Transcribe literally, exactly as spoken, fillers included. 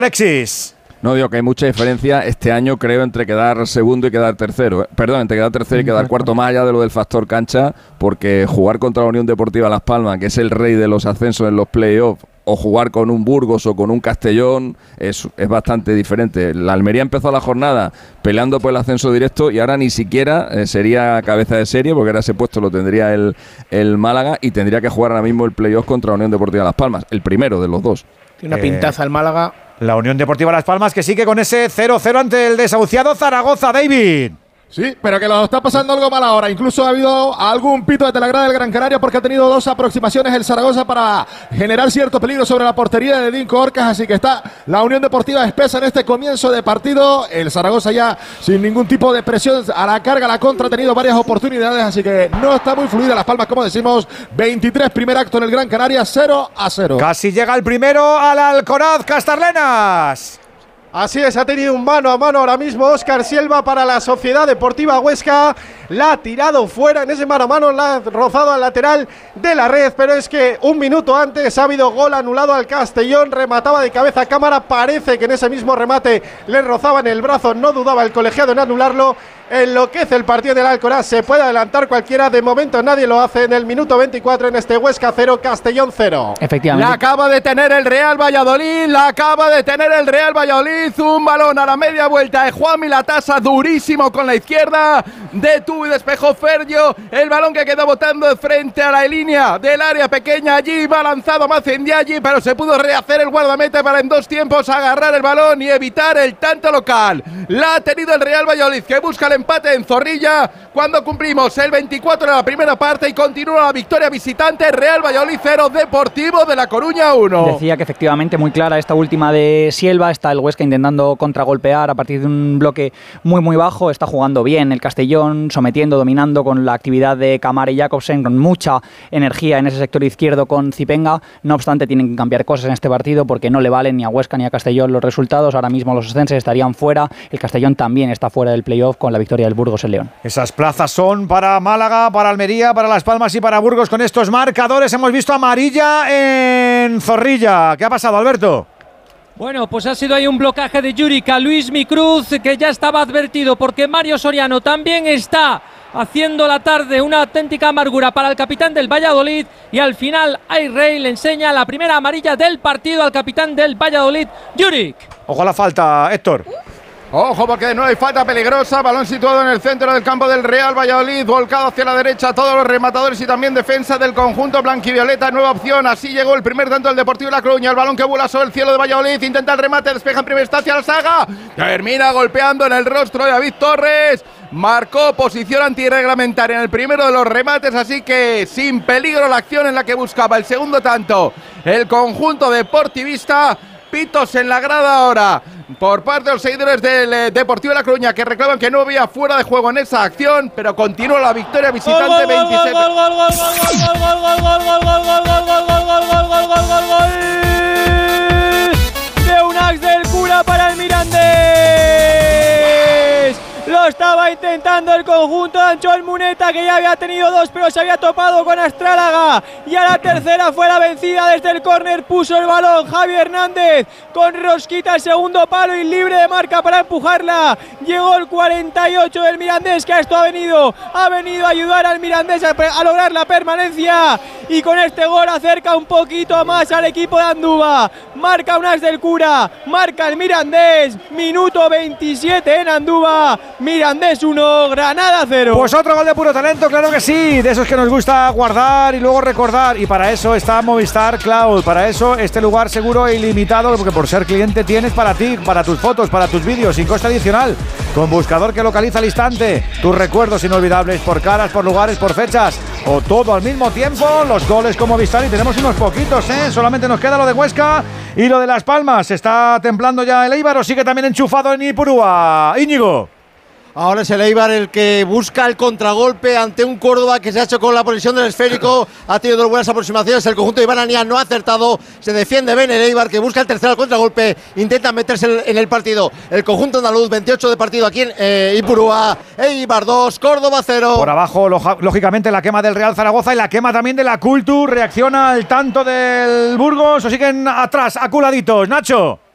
Alexis. No, digo que hay mucha diferencia este año, creo, entre quedar segundo y quedar tercero. Perdón, entre quedar tercero y quedar cuarto, más allá de lo del factor cancha, porque jugar contra la Unión Deportiva Las Palmas, que es el rey de los ascensos en los playoffs, o jugar con un Burgos o con un Castellón, es, es bastante diferente. La Almería empezó la jornada peleando por el ascenso directo y ahora ni siquiera eh, sería cabeza de serie, porque ahora ese puesto lo tendría el, el Málaga y tendría que jugar ahora mismo el playoff contra la Unión Deportiva Las Palmas, el primero de los dos. Tiene una pintaza eh, el Málaga. La Unión Deportiva Las Palmas que sigue con ese cero cero ante el desahuciado Zaragoza, David. Sí, pero que lo está pasando algo mal ahora. Incluso ha habido algún pito de Telegrada del Gran Canaria porque ha tenido dos aproximaciones el Zaragoza para generar cierto peligro sobre la portería de Dinko Orcas. Así que está la Unión Deportiva espesa en este comienzo de partido. El Zaragoza ya sin ningún tipo de presión a la carga, a la contra. Ha tenido varias oportunidades, así que no está muy fluida Las Palmas, como decimos. veintitrés, primer acto en el Gran Canaria, cero a cero. Casi llega el primero al Alcoraz, Castarlenas. Así es, ha tenido un mano a mano ahora mismo Óscar Silva para la Sociedad Deportiva Huesca. La ha tirado fuera en ese mano a mano, la ha rozado al lateral de la red, pero es que un minuto antes ha habido gol anulado al Castellón. Remataba de cabeza a cámara, parece que en ese mismo remate le rozaba en el brazo, no dudaba el colegiado en anularlo. Enloquece el partido del Alcoraz, se puede adelantar cualquiera, de momento nadie lo hace en el minuto veinticuatro en este Huesca cero, Castellón cero. Efectivamente. La acaba de tener el Real Valladolid, la acaba de tener el Real Valladolid, un balón a la media vuelta de Juanmi Latasa, durísimo con la izquierda, detuvo y despejó Fergio, el balón que quedó botando de frente a la línea del área pequeña, allí va lanzado Mazendiaghi, pero se pudo rehacer el guardameta para en dos tiempos agarrar el balón y evitar el tanto local. La ha tenido el Real Valladolid, que busca el empate en Zorrilla cuando cumplimos el veinticuatro de la primera parte y continúa la victoria visitante. Real Valladolid cero, Deportivo de La Coruña uno. Decía que efectivamente muy clara esta última de Sielva, está el Huesca intentando contragolpear a partir de un bloque muy muy bajo, está jugando bien el Castellón, sometiendo, dominando con la actividad de Camara y Jakobsen, con mucha energía en ese sector izquierdo con Zipenga. No obstante, tienen que cambiar cosas en este partido porque no le valen ni a Huesca ni a Castellón los resultados. Ahora mismo los ascensos estarían fuera, el Castellón también está fuera del playoff con la victoria del Burgos en León. Esas plazas son para Málaga, para Almería, para Las Palmas y para Burgos con estos marcadores. Hemos visto amarilla en Zorrilla. ¿Qué ha pasado, Alberto? Bueno, pues ha sido ahí un blocaje de Juric a Luis Micruz, que ya estaba advertido porque Mario Soriano también está haciendo la tarde, una auténtica amargura para el capitán del Valladolid, y al final Ayrey le enseña la primera amarilla del partido al capitán del Valladolid, Juric. Ojo a la falta, Héctor. Ojo porque no hay falta peligrosa, balón situado en el centro del campo del Real Valladolid, volcado hacia la derecha, todos los rematadores y también defensa del conjunto blanquivioleta, nueva opción, así llegó el primer tanto del Deportivo de La Coruña, el balón que vuela sobre el cielo de Valladolid, intenta el remate, despeja en primera instancia al Saga, termina golpeando en el rostro de David Torres, marcó posición antirreglamentaria en el primero de los remates, así que sin peligro la acción en la que buscaba el segundo tanto el conjunto deportivista. Pitos en la grada ahora por parte de los seguidores del eh, Deportivo de La Coruña, que reclaman que no había fuera de juego en esa acción, pero continúa la victoria visitante veintisiete. Gol, gol, gol, gol, gol, gol, gol, gol, gol, gol, gol, gol, gol, gol, gol, gol, gol, gol, gol de Unax del Cura para el Mirandés. Lo estaba intentando el conjunto de Anchol Muneta, que ya había tenido dos, pero se había topado con Astrálaga. Y a la tercera fue la vencida desde el córner. Puso el balón Javi Hernández con rosquita el segundo palo y libre de marca para empujarla. Llegó el cuarenta y ocho del Mirandés, que a esto ha venido. Ha venido a ayudar al Mirandés a, a lograr la permanencia. Y con este gol acerca un poquito más al equipo de Andúba. Marca Unax del Cura, marca el Mirandés. Minuto veintisiete en Andúba. Mirandés uno, Granada cero. Pues otro gol de puro talento, claro que sí. De esos que nos gusta guardar y luego recordar. Y para eso está Movistar Cloud. Para eso este lugar seguro e ilimitado, porque por ser cliente tienes para ti, para tus fotos, para tus vídeos, sin coste adicional. Con buscador que localiza al instante tus recuerdos inolvidables por caras, por lugares, por fechas o todo al mismo tiempo. Los goles con Movistar, y tenemos unos poquitos, ¿eh? Solamente nos queda lo de Huesca y lo de Las Palmas. ¿Se está templando ya el Eibar o sigue también enchufado en Ipurúa? Íñigo. Ahora es el Eibar el que busca el contragolpe ante un Córdoba que se ha hecho con la posición del esférico. Ha tenido dos buenas aproximaciones. El conjunto de Iván Ania no ha acertado. Se defiende bien el Eibar, que busca el tercer contragolpe. Intenta meterse en el partido. El conjunto andaluz, veintiocho de partido aquí en eh, Ipurúa. Eibar dos, Córdoba cero. Por abajo, lógicamente, la quema del Real Zaragoza y la quema también de la Cultur. Reacciona al tanto del Burgos o siguen atrás, aculaditos. Nacho.